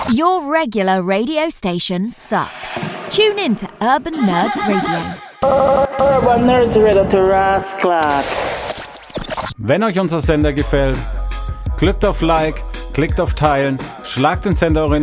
Your regular radio station sucks. Tune in to Urban Nerds Radio. Urban Nerds Radio to Rasclat. Wenn euch unser Sender gefällt, klickt auf Like, klickt auf Teilen, schlagt den Sender